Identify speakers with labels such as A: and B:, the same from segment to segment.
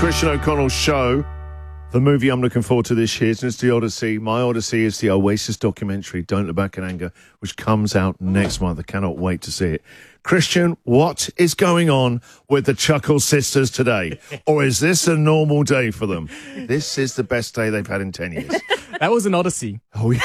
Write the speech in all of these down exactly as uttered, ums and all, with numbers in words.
A: Christian O'Connell's show. The movie I'm looking forward to this year is The Odyssey. My Odyssey is the Oasis documentary, Don't Look Back in Anger, which comes out next month. I cannot wait to see it. Christian, what is going on with the Chuckle Sisters today? Or is this a normal day for them? This is the best day they've had in ten years.
B: That was an Odyssey.
A: Oh, yeah.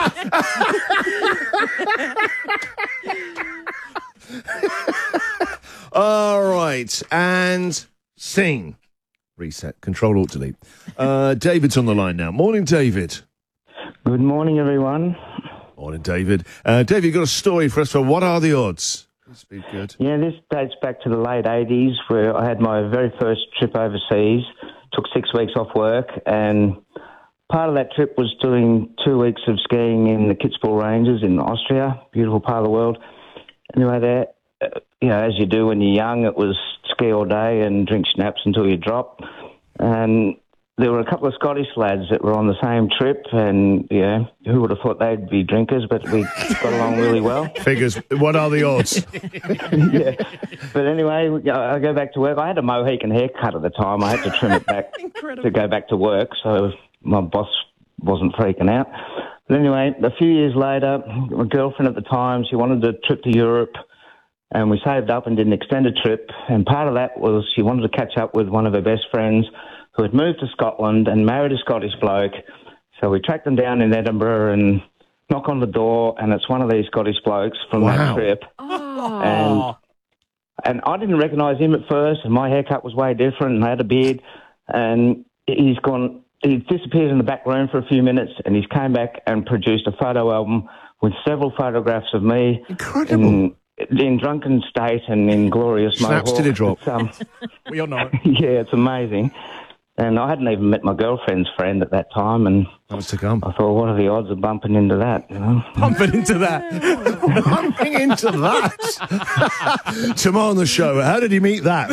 A: All right. And scene. Reset. Control Alt Delete. Uh, David's on the line now. Morning, David.
C: Good morning, everyone.
A: Morning, David. Uh, David, you've got a story for us. For What Are the Odds? This would be good.
C: Yeah, this dates back to the late eighties where I had my very first trip overseas, took six weeks off work, and part of that trip was doing two weeks of skiing in the Kitzbühel Ranges in Austria, beautiful part of the world. Anyway, there, uh, you know, as you do when you're young, it was ski all day and drink schnapps until you drop. And there were a couple of Scottish lads that were on the same trip, and, you know, who would have thought they'd be drinkers, but we got along really well.
A: Figures. What are the odds?
C: Yeah. But anyway, I go back to work. I had a Mohican haircut at the time. I had to trim it back to go back to work, so my boss wasn't freaking out. But anyway, a few years later, my girlfriend at the time, she wanted a trip to Europe, and we saved up and did an extended trip. And part of that was she wanted to catch up with one of her best friends who had moved to Scotland and married a Scottish bloke. So we tracked them down in Edinburgh and knock on the door, and it's one of these Scottish blokes from
A: Wow.
C: that trip.
B: Oh.
C: And and I didn't recognise him at first, and my haircut was way different, and I had a beard. And he's gone, he disappeared in the back room for a few minutes, and he's came back and produced a photo album with several photographs of me.
A: Incredible.
C: In, in drunken state and in glorious
A: Snaps
C: mohawk.
A: did it drop?
C: It's, um,
B: We all know it.
C: yeah, it's amazing. And I hadn't even met my girlfriend's friend at that time, and
A: That was to come.
C: I thought, what are the odds of bumping into that, you know?
B: Pumping into that.
A: Bumping into that. Tomorrow on the show, how did he meet that?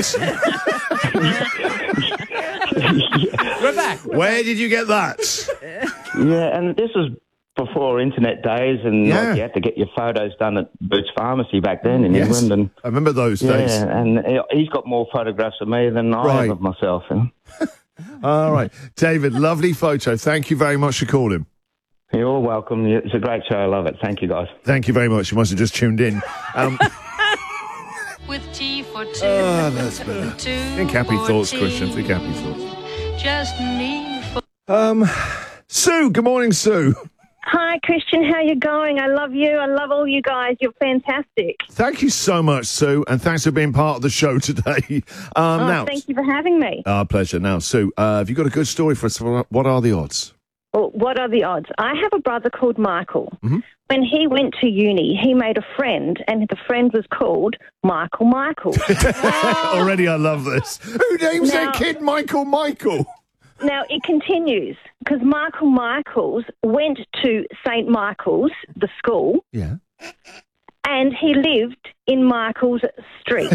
B: We're back.
A: Where did you get that?
C: Yeah, and this was before internet days, and
A: Yeah.
C: like, you had to get your photos done at Boots Pharmacy back then in
A: Yes.
C: England. And
A: I remember those
C: yeah,
A: days.
C: and he's got more photographs of me than I
A: Right.
C: have of myself. You know?
A: All right. David, lovely photo. Thank you very much for calling.
C: You're all welcome. It's a great show. I love it. Thank you, guys.
A: Thank you very much. You must have just tuned in. Um,
D: With tea for two.
A: oh, that's better.
D: Two
A: Think happy
D: for
A: thoughts,
D: tea.
A: Christian. Think happy thoughts.
D: Just me for...
A: Um, Sue. Good morning, Sue.
E: Hi, Christian. How you going? I love you. I love all you guys. You're fantastic.
A: Thank you so much, Sue, and thanks for being part of the show today. Um,
E: Oh,
A: now,
E: thank you for having me.
A: Our pleasure. Now, Sue, uh, have you got a good story for us? What are the odds?
E: Well, what are the odds? I have a brother called Michael.
A: Mhm.
E: When he went to uni, he made a friend, and the friend was called Michael Michael.
A: Already, I love this. Who names their
E: Now-
A: kid Michael Michael?
E: Now, it continues, because Michael Michaels went to Saint Michael's, the school,
A: Yeah.
E: and he lived in Michael's Street.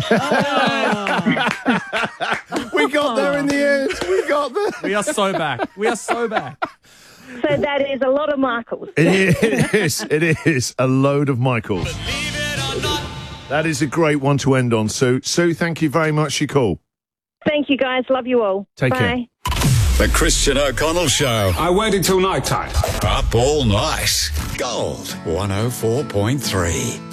A: We got there in the end. We got there.
B: We are so back. We are so back.
E: So that is a lot of Michaels.
A: It is. It is a load of Michaels. That is a great one to end on, Sue. Sue, thank you very much for your call.
E: Thank you, guys. Love you all.
A: Take
E: Bye.
A: care.
F: The Christian O'Connell Show.
G: I waited till night time.
F: Up all night. Gold one oh four point three.